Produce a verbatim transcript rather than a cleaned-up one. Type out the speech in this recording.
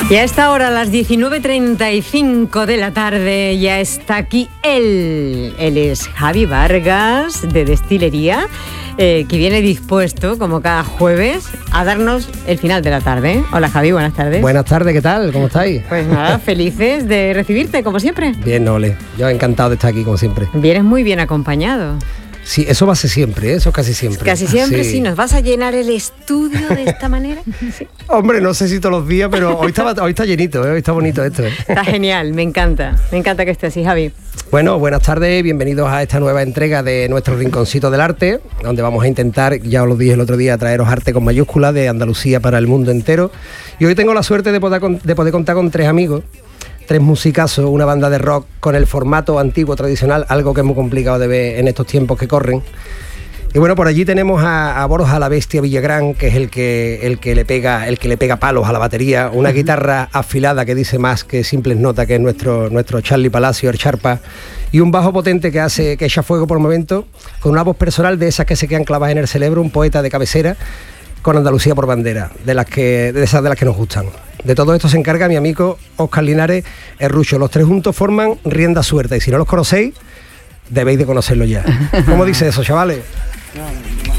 Y a esta hora, a las diecinueve treinta y cinco de la tarde, ya está aquí él. Él es Javi Vargas, de Destilería, eh, que viene dispuesto, como cada jueves, a darnos el final de la tarde. Hola Javi, buenas tardes. Buenas tardes, ¿qué tal? ¿Cómo estáis? Pues nada, felices de recibirte, como siempre. Bien, Ole. Yo encantado de estar aquí, como siempre. Vienes muy bien acompañado. Sí, eso va a ser siempre, ¿eh? Eso casi siempre. Casi siempre, sí. sí. ¿Nos vas a llenar el estudio de esta manera? Sí. Hombre, no sé si todos los días, pero hoy, estaba, hoy está llenito, ¿eh? Hoy está bonito esto, ¿eh? Está genial, me encanta. Me encanta que esté así, Javi. Bueno, buenas tardes, bienvenidos a esta nueva entrega de nuestro Rinconcito del Arte, donde vamos a intentar, ya os lo dije el otro día, traeros arte con mayúscula de Andalucía para el mundo entero. Y hoy tengo la suerte de poder, de poder contar con tres amigos, tres musicazos, una banda de rock con el formato antiguo tradicional, algo que es muy complicado de ver en estos tiempos que corren. Y bueno, por allí tenemos a, a Borja la Bestia Villagrán, que es el que, el que le pega, el que le pega palos a la batería, una guitarra afilada que dice más que simples notas, que es nuestro, nuestro Charlie Palacio, el Charpa, y un bajo potente que hace, que echa fuego por momentos, con una voz personal de esas que se quedan clavadas en el cerebro, un poeta de cabecera, con Andalucía por bandera, de las que, de esas de las que nos gustan. De todo esto se encarga mi amigo Óscar Linares, el Rucho. Los tres juntos forman Rienda Suelta, y si no los conocéis, debéis de conocerlo ya. ¿Cómo dice eso, chavales? No,